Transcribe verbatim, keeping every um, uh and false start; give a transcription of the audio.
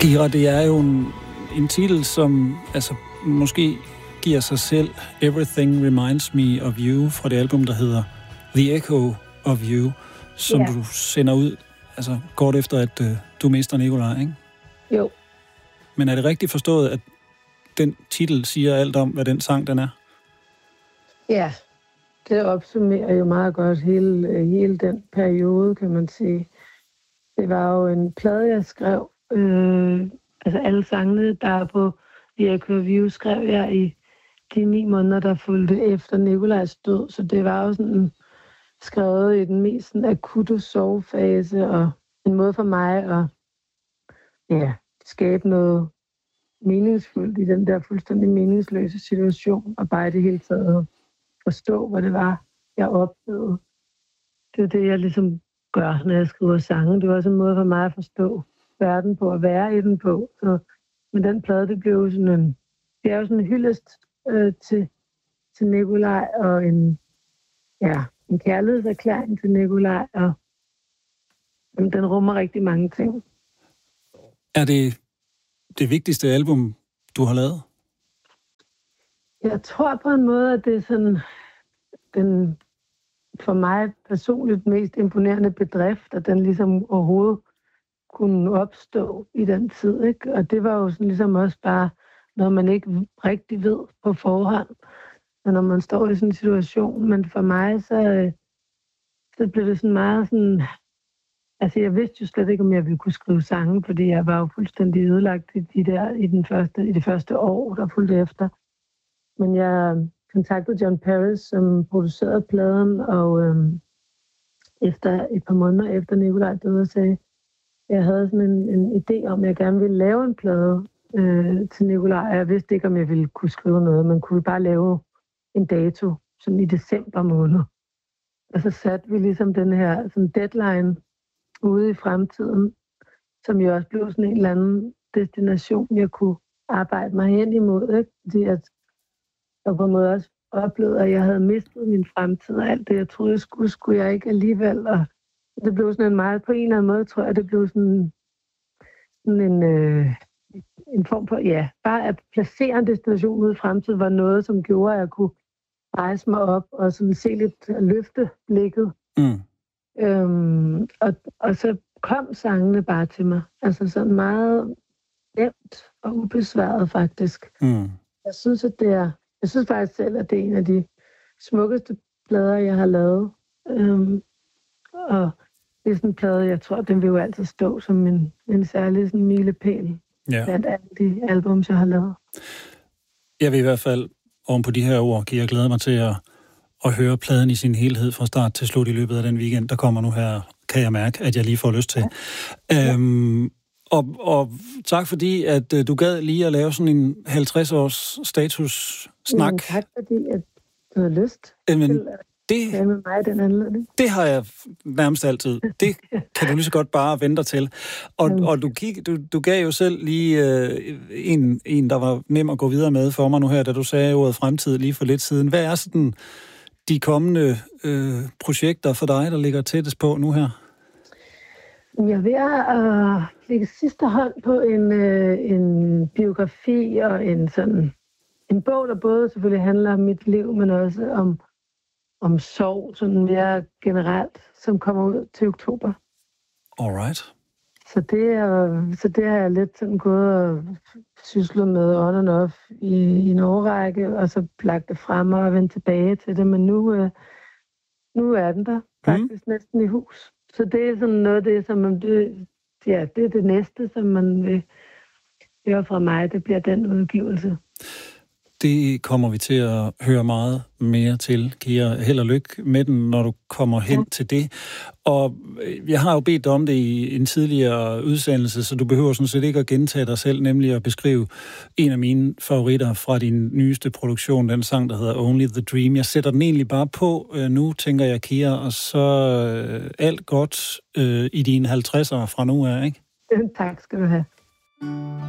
Kira, det er jo en, en titel, som altså, måske giver sig selv Everything Reminds Me of You fra det album, der hedder The Echo of You, som yeah. du sender ud altså, kort efter, at uh, du mister Nikolaj, ikke? Jo. Men er det rigtigt forstået, at den titel siger alt om, hvad den sang den er? Ja, det opsummerer jo meget godt hele, hele den periode, kan man sige. Det var jo en plade, jeg skrev. Øh, altså alle sangene, der er på The Echo of You, skrev jeg i de ni måneder, der fulgte efter Nikolajs død. Så det var jo sådan skrevet i den mest sådan, akutte sovefase, og en måde for mig at ja, skabe noget meningsfuldt i den der fuldstændig meningsløse situation, og bare i det hele taget forstå, hvad det var, jeg oplevede. Det er det, jeg ligesom gør, når jeg skriver sange. Det var også en måde for mig at forstå verden på, at være i den på. Så med den plade, det blev jo sådan en, det er jo sådan en hyldest øh, til, til Nikolaj, og en, ja, en kærlighedserklæring til Nikolaj, og jamen, den rummer rigtig mange ting. Er det det vigtigste album, du har lavet? Jeg tror på en måde, at det er sådan den for mig personligt mest imponerende bedrift, at den ligesom overhovedet kunne opstå i den tid, ikke? Og det var jo sådan ligesom også bare noget, man ikke rigtig ved på forhånd, når man står i sådan en situation. Men for mig, så, så blev det sådan meget sådan... Altså, jeg vidste jo slet ikke, om jeg ville kunne skrive sange, fordi jeg var jo fuldstændig ødelagt i, de der, i, den første, i det første år, der fulgte efter. Men jeg kontaktede John Paris, som producerede pladen, og øhm, efter et par måneder efter Nikolaj døde, sagde, jeg havde sådan en, en idé om, at jeg gerne ville lave en plade øh, til Nikolaj. Jeg vidste ikke, om jeg ville kunne skrive noget, men kunne bare lave en dato, sådan i december måned. Og så satte vi ligesom den her sådan deadline ude i fremtiden, som jo også blev sådan en eller anden destination, jeg kunne arbejde mig hen imod, ikke? Fordi at jeg på en måde også oplevede, at jeg havde mistet min fremtid, og alt det, jeg troede, jeg skulle, skulle jeg ikke alligevel, og det blev sådan en meget, på en eller anden måde, tror jeg, det blev sådan, sådan en, øh, en form for, ja, bare at placere en destination ude i fremtiden, var noget, som gjorde, at jeg kunne rejse mig op, og sådan se lidt, løfte blikket. Mm. Øhm, og, og så kom sangene bare til mig. Altså sådan meget nemt og ubesværet faktisk. Mm. Jeg synes, at det er, jeg synes faktisk selv, at det er en af de smukkeste plader, jeg har lavet. Øhm, og det er sådan en plade, jeg tror, den vil jo altid stå som en, en særlig sådan milepæl ja. blandt alle de albums, jeg har lavet. Jeg vil i hvert fald oven på de her ord, kan jeg glæde mig til at og høre pladen i sin helhed fra start til slut i løbet af den weekend, der kommer nu her, kan jeg mærke, at jeg lige får lyst til. Ja. Øhm, og, og tak fordi, at uh, du gad lige at lave sådan en halvtreds års status-snak. Ja, tak fordi, at du har lyst Jamen, til at det, tale med mig den anledning. Det har jeg nærmest altid. Det kan du lige så godt bare vente til. Og, og du, kig, du, du gav jo selv lige uh, en, en, der var nem at gå videre med for mig nu her, da du sagde ordet fremtid lige for lidt siden. Hvad er sådan de kommende øh, projekter for dig, der ligger tættest på nu her? Jeg er ved at øh, lægge sidste hånd på en, øh, en biografi og en sådan en bog, der både selvfølgelig handler om mit liv, men også om, om sorg, sådan mere generelt, som kommer ud til oktober. Alright. Så det, er, så det har jeg lidt sådan gået og syslet med on and off i, i en årrække, og så lagt det frem og vendt tilbage til det. Men nu, øh, nu er den der faktisk mm. næsten i hus. Så det er sådan noget af det, som man, det, ja, det er det næste, som man vil høre fra mig. Det bliver den udgivelse. Det kommer vi til at høre meget mere til, Kira. Held og lykke med den, når du kommer hen ja. til det. Og jeg har jo bedt dig om det i en tidligere udsendelse, så du behøver sådan set ikke at gentage dig selv, nemlig at beskrive en af mine favoritter fra din nyeste produktion, den sang, der hedder Only the Dream. Jeg sætter den egentlig bare på nu, tænker jeg, Kira, og så alt godt øh, i dine halvtredsere fra nu af, ikke? Tak skal du have.